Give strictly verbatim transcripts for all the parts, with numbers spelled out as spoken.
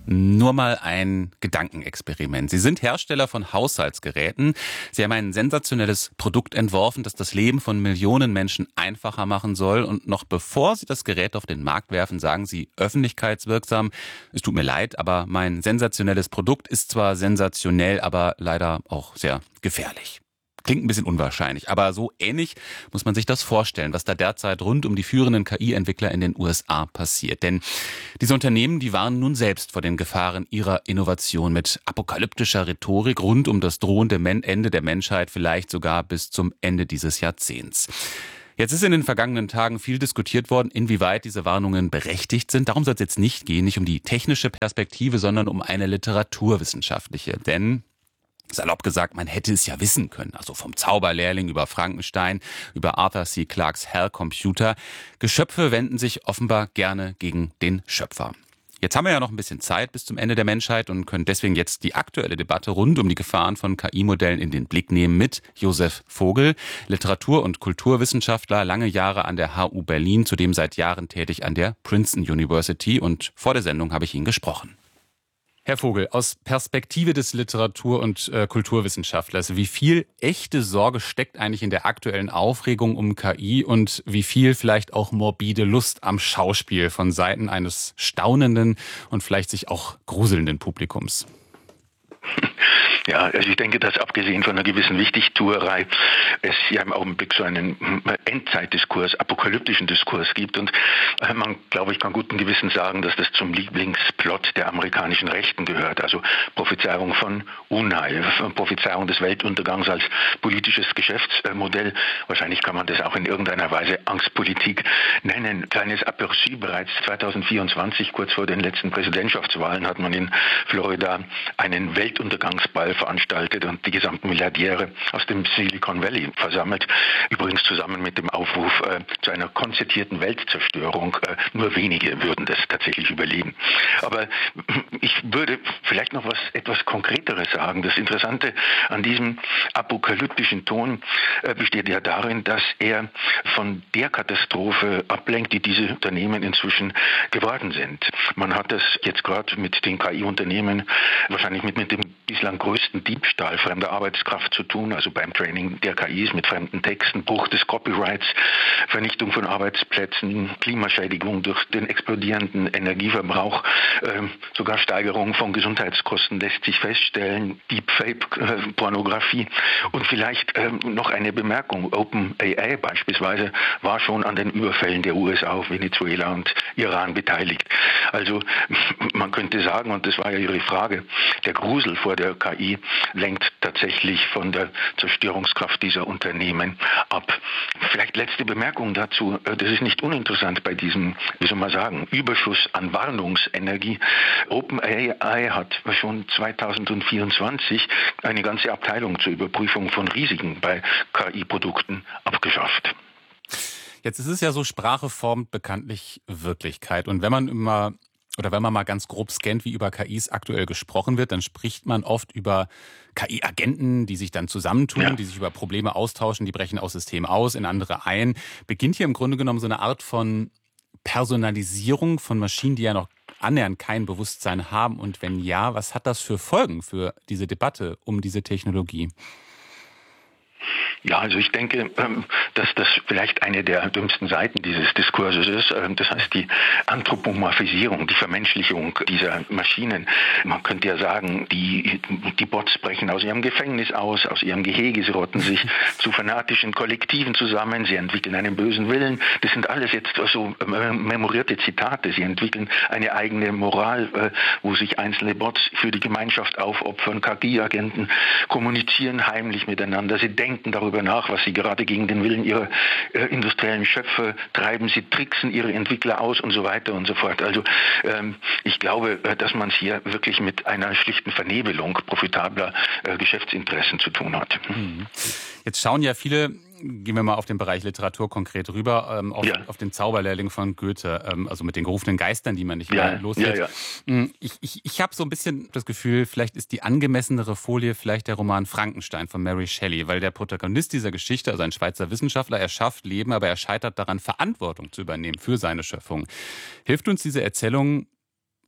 Nur mal ein Gedankenexperiment. Sie sind Hersteller von Haushaltsgeräten. Sie haben ein sensationelles Produkt entworfen, das das Leben von Millionen Menschen einfacher machen soll. Und noch bevor Sie das Gerät auf den Markt werfen, sagen Sie öffentlichkeitswirksam: Es tut mir leid, aber mein sensationelles Produkt ist zwar sensationell, aber leider auch sehr gefährlich. Klingt ein bisschen unwahrscheinlich, aber so ähnlich muss man sich das vorstellen, was da derzeit rund um die führenden K I-Entwickler in den U S A passiert. Denn diese Unternehmen, die warnen nun selbst vor den Gefahren ihrer Innovation mit apokalyptischer Rhetorik rund um das drohende Ende der Menschheit, vielleicht sogar bis zum Ende dieses Jahrzehnts. Jetzt ist in den vergangenen Tagen viel diskutiert worden, inwieweit diese Warnungen berechtigt sind. Darum soll es jetzt nicht gehen, nicht um die technische Perspektive, sondern um eine literaturwissenschaftliche. Denn salopp gesagt, man hätte es ja wissen können. Also vom Zauberlehrling über Frankenstein, über Arthur C. Clarkes Hell Computer. Geschöpfe wenden sich offenbar gerne gegen den Schöpfer. Jetzt haben wir ja noch ein bisschen Zeit bis zum Ende der Menschheit und können deswegen jetzt die aktuelle Debatte rund um die Gefahren von K I-Modellen in den Blick nehmen mit Josef Vogel, Literatur- und Kulturwissenschaftler, lange Jahre an der H U Berlin, zudem seit Jahren tätig an der Princeton University. Und vor der Sendung habe ich ihn gesprochen. Herr Vogel, aus Perspektive des Literatur- und äh, Kulturwissenschaftlers, wie viel echte Sorge steckt eigentlich in der aktuellen Aufregung um K I und wie viel vielleicht auch morbide Lust am Schauspiel von Seiten eines staunenden und vielleicht sich auch gruselnden Publikums? Ja, also ich denke, dass abgesehen von einer gewissen Wichtigtuerei es ja im Augenblick so einen Endzeitdiskurs, apokalyptischen Diskurs gibt. Und man, glaube ich, kann guten Gewissens sagen, dass das zum Lieblingsplot der amerikanischen Rechten gehört. Also Prophezeiung von Unheil, Prophezeiung des Weltuntergangs als politisches Geschäftsmodell. Wahrscheinlich kann man das auch in irgendeiner Weise Angstpolitik nennen. Kleines Aperçu: Bereits zweitausendvierundzwanzig, kurz vor den letzten Präsidentschaftswahlen, hat man in Florida einen Weltuntergangsball veranstaltet und die gesamten Milliardäre aus dem Silicon Valley versammelt. Übrigens zusammen mit dem Aufruf äh, zu einer konzertierten Weltzerstörung. Äh, nur wenige würden das tatsächlich überleben. Aber ich würde vielleicht noch was etwas Konkreteres sagen. Das Interessante an diesem apokalyptischen Ton äh, besteht ja darin, dass er von der Katastrophe ablenkt, die diese Unternehmen inzwischen geworden sind. Man hat das jetzt gerade mit den K I-Unternehmen wahrscheinlich mit, mit dem bislang größten Diebstahl fremder Arbeitskraft zu tun, also beim Training der K Is mit fremden Texten, Bruch des Copyrights, Vernichtung von Arbeitsplätzen, Klimaschädigung durch den explodierenden Energieverbrauch, äh, sogar Steigerung von Gesundheitskosten lässt sich feststellen, Deepfake-Pornografie und vielleicht äh, noch eine Bemerkung: OpenAI beispielsweise war schon an den Überfällen der U S A auf Venezuela und Iran beteiligt. Also man könnte sagen, und das war ja Ihre Frage, der Grusel vor der K I lenkt tatsächlich von der Zerstörungskraft dieser Unternehmen ab. Vielleicht letzte Bemerkung dazu. Das ist nicht uninteressant bei diesem, wie soll man sagen, Überschuss an Warnungsenergie. OpenAI hat schon zweitausendvierundzwanzig eine ganze Abteilung zur Überprüfung von Risiken bei K I-Produkten abgeschafft. Jetzt ist es ja so, Sprache formt bekanntlich Wirklichkeit. Und wenn man immer Oder wenn man mal ganz grob scannt, wie über K Is aktuell gesprochen wird, dann spricht man oft über K I-Agenten, die sich dann zusammentun, ja. die sich über Probleme austauschen, die brechen aus Systemen aus, in andere ein. Beginnt hier im Grunde genommen so eine Art von Personalisierung von Maschinen, die ja noch annähernd kein Bewusstsein haben? Und wenn ja, was hat das für Folgen für diese Debatte um diese Technologie? Ja, also ich denke, dass das vielleicht eine der dümmsten Seiten dieses Diskurses ist. Das heißt die Anthropomorphisierung, die Vermenschlichung dieser Maschinen. Man könnte ja sagen, die, die Bots brechen aus ihrem Gefängnis aus, aus ihrem Gehege, sie rotten sich zu fanatischen Kollektiven zusammen, sie entwickeln einen bösen Willen. Das sind alles jetzt so memorierte Zitate. Sie entwickeln eine eigene Moral, wo sich einzelne Bots für die Gemeinschaft aufopfern. K I-Agenten kommunizieren heimlich miteinander. Sie denken darüber nach, was sie gerade gegen den Willen ihrer äh, industriellen Schöpfer treiben. Sie tricksen ihre Entwickler aus und so weiter und so fort. Also ähm, ich glaube, äh, dass man es hier wirklich mit einer schlichten Vernebelung profitabler äh, Geschäftsinteressen zu tun hat. Mhm. Jetzt schauen ja viele, gehen wir mal auf den Bereich Literatur konkret rüber, ähm, auf, ja. auf den Zauberlehrling von Goethe, ähm, also mit den gerufenen Geistern, die man nicht mehr ja. los wird. Ja, ja. Ich, ich, ich habe so ein bisschen das Gefühl, vielleicht ist die angemessenere Folie vielleicht der Roman Frankenstein von Mary Shelley, weil der Protagonist dieser Geschichte, also ein Schweizer Wissenschaftler, er schafft Leben, aber er scheitert daran, Verantwortung zu übernehmen für seine Schöpfung. Hilft uns diese Erzählung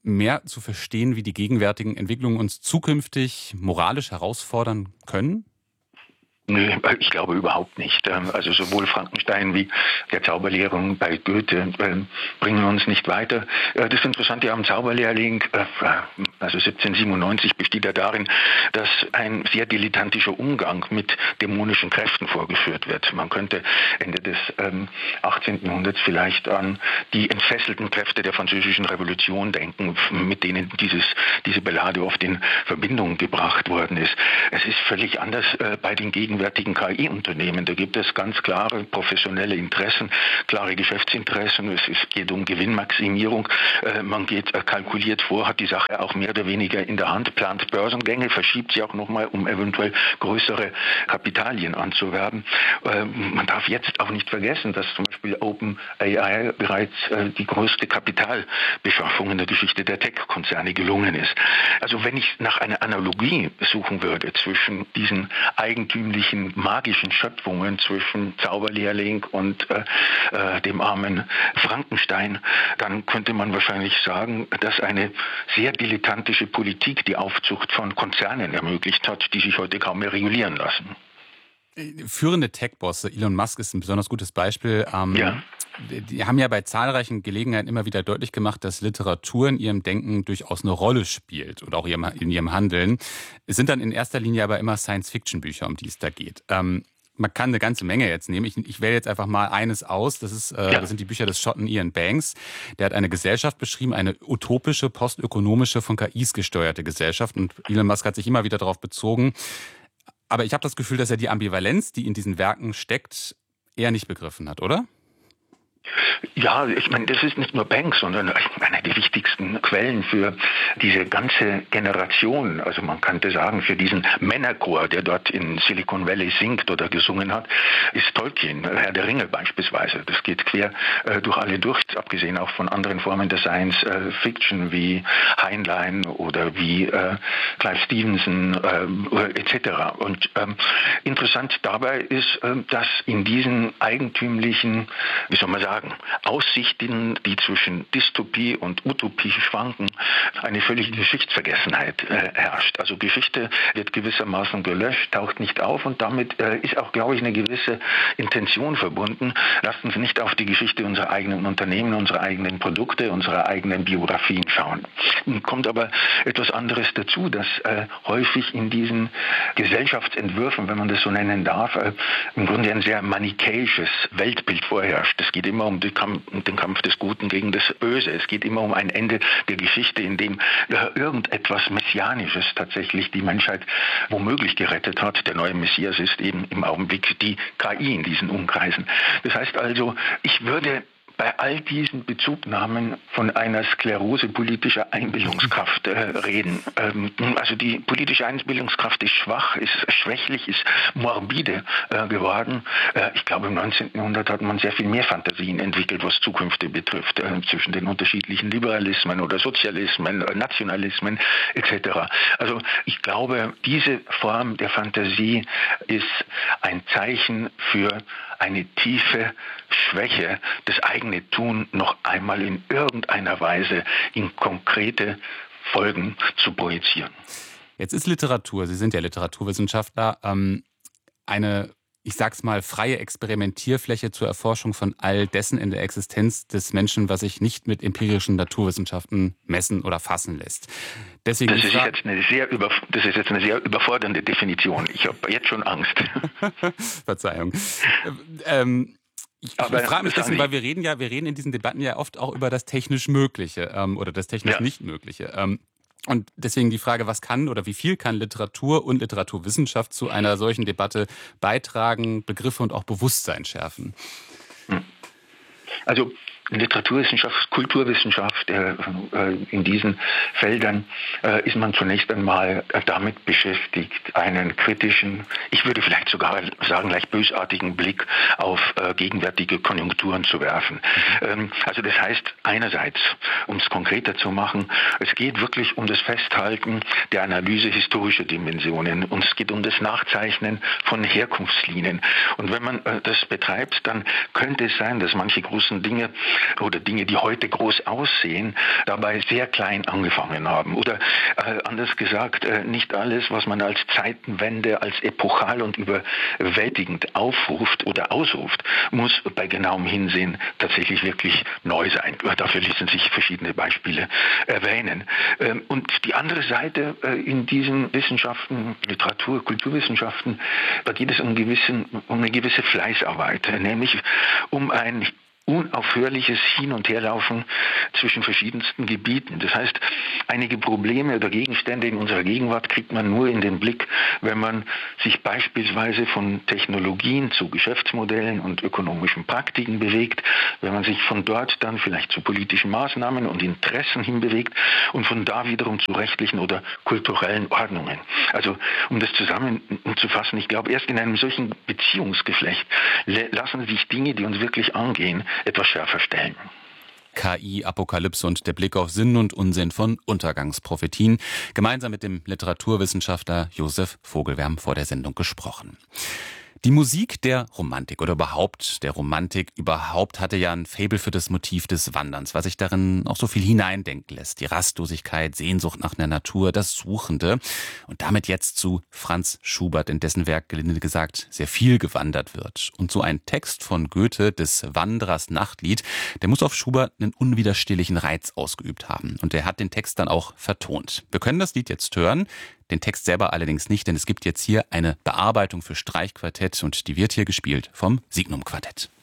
mehr zu verstehen, wie die gegenwärtigen Entwicklungen uns zukünftig moralisch herausfordern können? Nö, ich glaube überhaupt nicht. Also sowohl Frankenstein wie der Zauberlehrling bei Goethe bringen uns nicht weiter. Das Interessante am Zauberlehrling, also siebzehnhundertsiebenundneunzig, besteht ja darin, dass ein sehr dilettantischer Umgang mit dämonischen Kräften vorgeführt wird. Man könnte Ende des achtzehnten Jahrhunderts vielleicht an die entfesselten Kräfte der Französischen Revolution denken, mit denen dieses, diese Ballade oft in Verbindung gebracht worden ist. Es ist völlig anders bei den Gegenständen gegenwärtigen K I-Unternehmen. Da gibt es ganz klare professionelle Interessen, klare Geschäftsinteressen. Es geht um Gewinnmaximierung. Man geht kalkuliert vor, hat die Sache auch mehr oder weniger in der Hand, plant Börsengänge, verschiebt sie auch nochmal, um eventuell größere Kapitalien anzuwerben. Man darf jetzt auch nicht vergessen, dass zum Beispiel OpenAI bereits die größte Kapitalbeschaffung in der Geschichte der Tech-Konzerne gelungen ist. Also wenn ich nach einer Analogie suchen würde zwischen diesen eigentümlichen magischen Schöpfungen, zwischen Zauberlehrling und äh, dem armen Frankenstein, dann könnte man wahrscheinlich sagen, dass eine sehr dilettantische Politik die Aufzucht von Konzernen ermöglicht hat, die sich heute kaum mehr regulieren lassen. Führende Tech-Bosse, Elon Musk ist ein besonders gutes Beispiel. Ähm, ja. Die haben ja bei zahlreichen Gelegenheiten immer wieder deutlich gemacht, dass Literatur in ihrem Denken durchaus eine Rolle spielt oder auch in ihrem Handeln. Es sind dann in erster Linie aber immer Science-Fiction-Bücher, um die es da geht. Ähm, man kann eine ganze Menge jetzt nehmen. Ich, ich wähle jetzt einfach mal eines aus. Das, ist, äh, ja. das sind die Bücher des Schotten Ian Banks. Der hat eine Gesellschaft beschrieben, eine utopische, postökonomische, von K Is gesteuerte Gesellschaft. Und Elon Musk hat sich immer wieder darauf bezogen. Aber ich habe das Gefühl, dass er die Ambivalenz, die in diesen Werken steckt, eher nicht begriffen hat, oder? Ja, ich meine, das ist nicht nur Banks, sondern eine der wichtigsten Quellen für diese ganze Generation. Also man könnte sagen, für diesen Männerchor, der dort in Silicon Valley singt oder gesungen hat, ist Tolkien, Herr der Ringe beispielsweise. Das geht quer äh, durch alle durch, abgesehen auch von anderen Formen der Science äh, Fiction wie Heinlein oder wie äh, Clive Stevenson äh, et cetera. Und ähm, interessant dabei ist, äh, dass in diesen eigentümlichen, wie soll man sagen, Aussichten, die zwischen Dystopie und Utopie schwanken, eine völlige Geschichtsvergessenheit äh, herrscht. Also Geschichte wird gewissermaßen gelöscht, taucht nicht auf und damit äh, ist auch, glaube ich, eine gewisse Intention verbunden. Lasst uns nicht auf die Geschichte unserer eigenen Unternehmen, unserer eigenen Produkte, unserer eigenen Biografien schauen. Nun kommt aber etwas anderes dazu, dass äh, häufig in diesen Gesellschaftsentwürfen, wenn man das so nennen darf, äh, im Grunde ein sehr manichäisches Weltbild vorherrscht. Es geht immer um den Kampf, um den Kampf des Guten gegen das Böse. Es geht immer um ein Ende der Geschichte, in dem äh, irgendetwas Messianisches tatsächlich die Menschheit womöglich gerettet hat. Der neue Messias ist eben im Augenblick die K I in diesen Umkreisen. Das heißt also, ich würde bei all diesen Bezugnahmen von einer Sklerose politischer Einbildungskraft äh, reden. Ähm, also die politische Einbildungskraft ist schwach, ist schwächlich, ist morbide äh, geworden. Äh, ich glaube, im neunzehnten Jahrhundert hat man sehr viel mehr Fantasien entwickelt, was Zukünfte betrifft, äh, zwischen den unterschiedlichen Liberalismen oder Sozialismen, äh, Nationalismen et cetera. Also ich glaube, diese Form der Fantasie ist ein Zeichen für eine tiefe Schwäche, das eigene Tun noch einmal in irgendeiner Weise in konkrete Folgen zu projizieren. Jetzt ist Literatur, Sie sind ja Literaturwissenschaftler, ähm, eine, ich sag's mal, freie Experimentierfläche zur Erforschung von all dessen in der Existenz des Menschen, was sich nicht mit empirischen Naturwissenschaften messen oder fassen lässt. Deswegen das, ist jetzt eine sehr über, das ist jetzt eine sehr überfordernde Definition. Ich habe jetzt schon Angst. Verzeihung. Ähm, Ich, ich frage mich deswegen, weil wir reden ja, wir reden in diesen Debatten ja oft auch über das technisch Mögliche ähm, oder das technisch ja. nicht Mögliche. Ähm, und deswegen die Frage, was kann oder wie viel kann Literatur und Literaturwissenschaft zu einer solchen Debatte beitragen, Begriffe und auch Bewusstsein schärfen? Also Literaturwissenschaft, Kulturwissenschaft, äh, in diesen Feldern äh, ist man zunächst einmal damit beschäftigt, einen kritischen, ich würde vielleicht sogar sagen, leicht bösartigen Blick auf äh, gegenwärtige Konjunkturen zu werfen. Mhm. Ähm, also das heißt einerseits, um es konkreter zu machen, es geht wirklich um das Festhalten der Analyse historischer Dimensionen und es geht um das Nachzeichnen von Herkunftslinien. Und wenn man äh, das betreibt, dann könnte es sein, dass manche großen Dinge oder Dinge, die heute groß aussehen, dabei sehr klein angefangen haben. Oder äh, anders gesagt, äh, nicht alles, was man als Zeitenwende, als epochal und überwältigend aufruft oder ausruft, muss bei genauem Hinsehen tatsächlich wirklich neu sein. Dafür ließen sich verschiedene Beispiele erwähnen. Ähm, und die andere Seite äh, in diesen Wissenschaften, Literatur, Kulturwissenschaften, da geht es um, gewissen, um eine gewisse Fleißarbeit, nämlich um ein unaufhörliches Hin- und Herlaufen zwischen verschiedensten Gebieten. Das heißt, einige Probleme oder Gegenstände in unserer Gegenwart kriegt man nur in den Blick, wenn man sich beispielsweise von Technologien zu Geschäftsmodellen und ökonomischen Praktiken bewegt, wenn man sich von dort dann vielleicht zu politischen Maßnahmen und Interessen hinbewegt und von da wiederum zu rechtlichen oder kulturellen Ordnungen. Also um das zusammenzufassen, ich glaube, erst in einem solchen Beziehungsgeflecht lassen sich Dinge, die uns wirklich angehen, etwas schärfer stellen. K I-Apokalypse und der Blick auf Sinn und Unsinn von Untergangsprophetien. Gemeinsam mit dem Literaturwissenschaftler Josef Vogel. Wir haben vor der Sendung gesprochen. Die Musik der Romantik oder überhaupt der Romantik überhaupt hatte ja ein Faible für das Motiv des Wanderns, was sich darin auch so viel hineindenken lässt. Die Rastlosigkeit, Sehnsucht nach der Natur, das Suchende. Und damit jetzt zu Franz Schubert, in dessen Werk, gelinde gesagt, sehr viel gewandert wird. Und so ein Text von Goethe, des Wanderers Nachtlied, der muss auf Schubert einen unwiderstehlichen Reiz ausgeübt haben. Und er hat den Text dann auch vertont. Wir können das Lied jetzt hören. Den Text selber allerdings nicht, denn es gibt jetzt hier eine Bearbeitung für Streichquartett und die wird hier gespielt vom Signum Quartett.